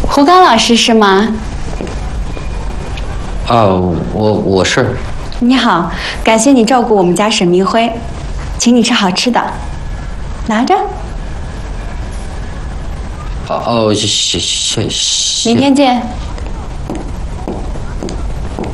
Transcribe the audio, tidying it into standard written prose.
胡刚老师是吗？ 我是。 你好，感谢你照顾我们家沈明辉，请你吃好吃的，拿着。 谢。 明天见。